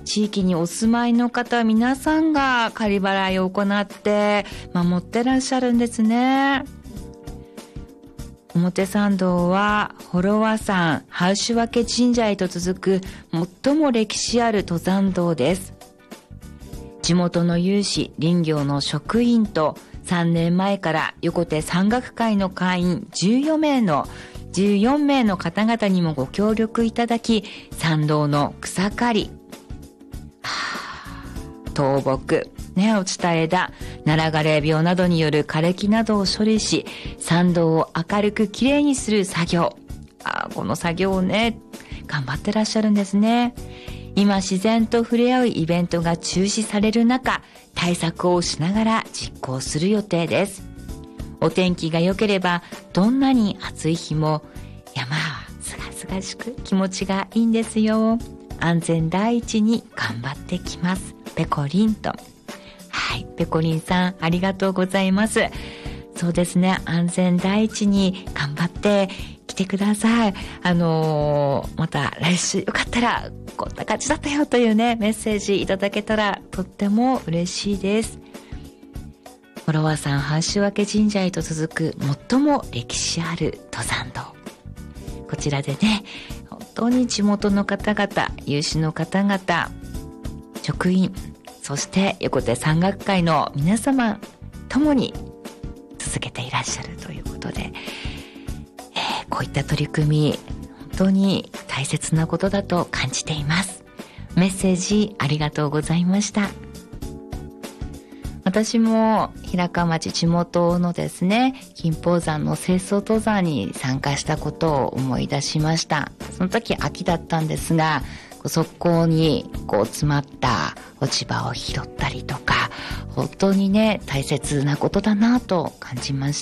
地域にお住まいの方皆さんが仮払いを行って守ってらっしゃるんですね。表参道は幌輪山ハウシワケ神社へと続く最も歴史ある登山道です。地元の有志林業の職員と3年前から横手山岳会の会員14名の方々にもご協力いただき、山道の草刈り、倒木、落ちた枝、ナラ枯れ病などによる枯れ木などを処理し、山道を明るくきれいにする作業。この作業をね、頑張ってらっしゃるんですね。今自然と触れ合うイベントが中止される中、対策をしながら実行する予定です。お天気が良ければどんなに暑い日も山はすがすがしく気持ちがいいんですよ。安全第一に頑張ってきます。ペコリンと。ペコリンさんありがとうございます。そうですね、安全第一に頑張って来てください。また来週よかったらこんな感じだったよというねメッセージいただけたらとっても嬉しいです。幌輪山ハウシワケ神社へと続く最も歴史ある登山道、こちらでね本当に地元の方々、有志の方々、職員、そして横手山岳会の皆様ともに続けていらっしゃるということで、こういった取り組み本当に大切なことだと感じています。メッセージありがとうございました。私も平川町地元のですね金峰山の清掃登山に参加したことを思い出しました。その時秋だったんですが、側溝に詰まった落ち葉を拾ったりとか、本当にね大切なことだなと感じました。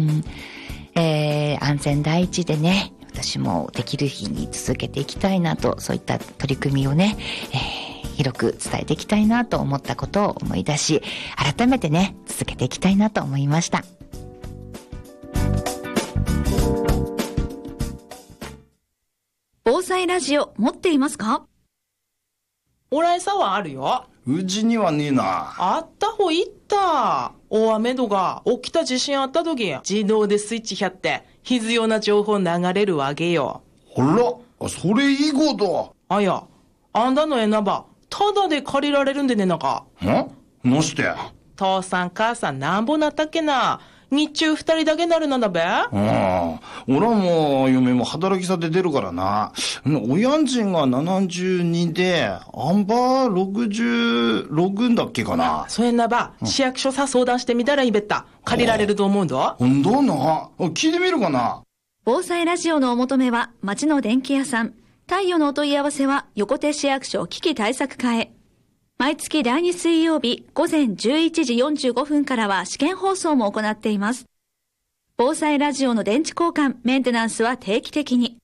安全第一でね、私もできる日に続けていきたいなと、そういった取り組みをね、広く伝えていきたいなと思ったことを思い出し、改めてね続けていきたいなと思いました。 防災ラジオ持っていますか？ 俺さはあるよ。 うちにはねえな。 あったほいった。大雨とか起きた地震あった時、自動でスイッチやって必要な情報流れるわけよ。 ほら、それいいこと。 あや、あんだのえなばただで借りられるんでねなか。 なして？ 父さん母さんなんぼなったっけな。日中2人だけなるなんだべ。 俺はもう嫁も働きさで出るからな。親んちが72であんば66だっけかな。 そうやなば、市役所さ相談してみたらいいべった。借りられると思うんだ。 ほんとな。聞いてみるかな。 防災ラジオのお求めは町の電気屋さん。太陽のお問い合わせは横手市役所危機対策課へ。毎月第2水曜日午前11時45分からは試験放送も行っています。防災ラジオの電池交換、メンテナンスは定期的に。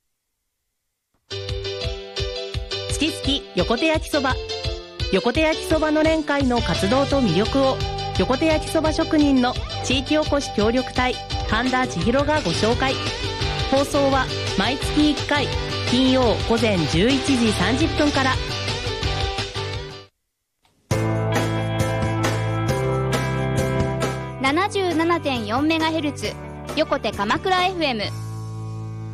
月々横手焼きそば。横手焼きそばの連会の活動と魅力を横手焼きそば職人の地域おこし協力隊神田千尋がご紹介。放送は毎月1回金曜午前11時30分から。 77.4MHz 横手鎌倉 FM